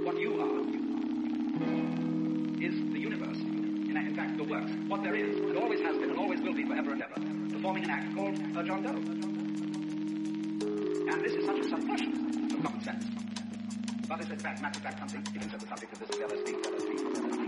what you are is the universe. In fact, the works, what there is, and always has been, and always will be forever and ever, performing an act called John Doe. And this is such a suppression of common sense. But is in fact, matter of fact, something, even so the subject of this LSD.